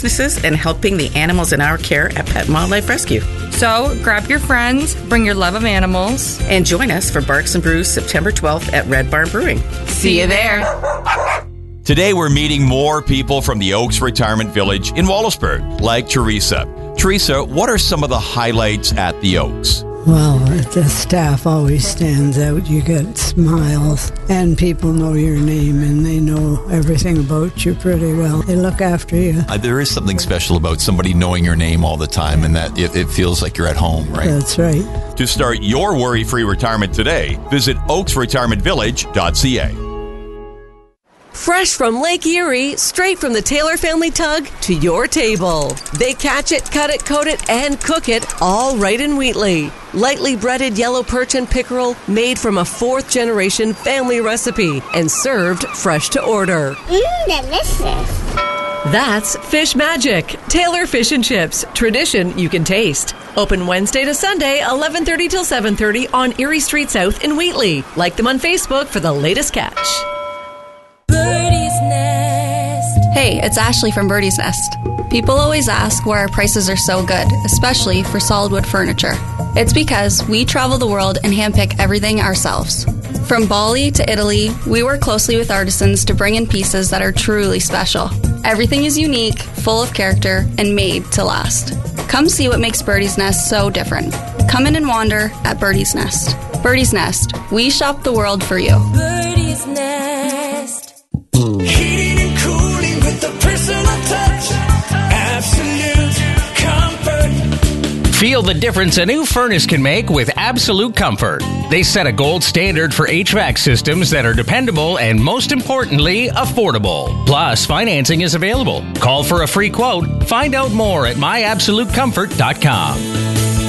businesses and helping the animals in our care at Pet and Wildlife Rescue. So grab your friends, bring your love of animals, and join us for Barks and Brews September 12th at Red Barn Brewing. See you there. Today we're meeting more people from the Oaks Retirement Village in Wallaceburg, like Teresa. Teresa, what are some of the highlights at the Oaks? Well, the staff always stands out. You get smiles, and people know your name, and they know everything about you pretty well. They look after you. There is something special about somebody knowing your name all the time, and that it feels like you're at home, right? That's right. To start your worry-free retirement today, visit oaksretirementvillage.ca. Fresh from Lake Erie, straight from the Taylor family tug to your table. They catch it, cut it, coat it, and cook it all right in Wheatley. Lightly breaded yellow perch and pickerel made from a 4th-generation family recipe and served fresh to order. Delicious. That's Fish Magic, Taylor Fish and Chips. Tradition you can taste. Open Wednesday to Sunday, 11:30 till 7:30 on Erie Street South in Wheatley. Like them on Facebook for the latest catch. Hey, it's Ashley from Birdie's Nest. People always ask why our prices are so good, especially for solid wood furniture. It's because we travel the world and handpick everything ourselves. From Bali to Italy, we work closely with artisans to bring in pieces that are truly special. Everything is unique, full of character, and made to last. Come see what makes Birdie's Nest so different. Come in and wander at Birdie's Nest. Birdie's Nest, we shop the world for you. Birdie's Nest. Heating and cooling with a personal touch. Absolute comfort. Feel the difference a new furnace can make with Absolute Comfort. They set a gold standard for HVAC systems that are dependable and, most importantly, affordable. Plus, financing is available. Call for a free quote. Find out more at myabsolutecomfort.com.